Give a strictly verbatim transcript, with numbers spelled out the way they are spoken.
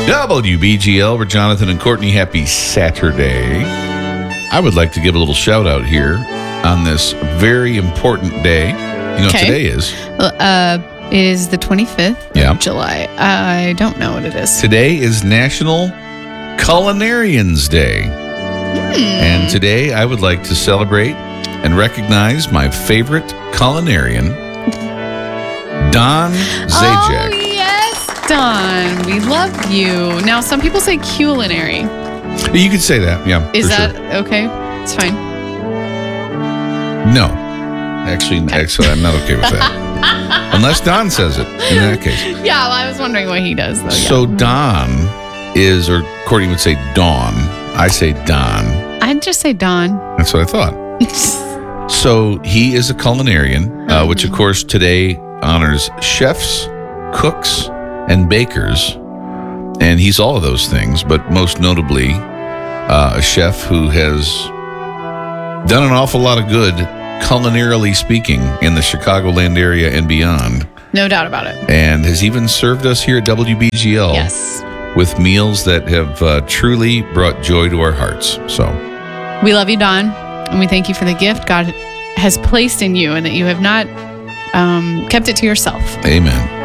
W B G L, we're Jonathan and Courtney. Happy Saturday. I would like to give a little shout out here on this very important day. You know what Okay. today is? Uh, it is the twenty-fifth Yeah. of July. I don't know what it is. Today is National Culinarians Day. And today I would like to celebrate and recognize my favorite culinarian, Don Oh, Zajac. yes, Don. We love you. Now, some people say culinary. You could say that, yeah. Is for that sure. okay? It's fine. No. Actually, actually, I'm not okay with that. Unless Don says it, in that case. Yeah, well, I was wondering what he does, though. Yeah. So Don is, or Courtney would say Dawn. I say Don. I'd just say Don. That's what I thought. So he is a culinarian, uh, which of course today honors chefs, cooks, and bakers. And he's all of those things, but most notably uh, a chef who has done an awful lot of good, culinarily speaking, in the Chicagoland area and beyond. No doubt about it. And has even served us here at W B G L Yes. with meals that have uh, truly brought joy to our hearts. So We love you, Don, and we thank you for the gift God has placed in you and that you have not um, kept it to yourself. amen.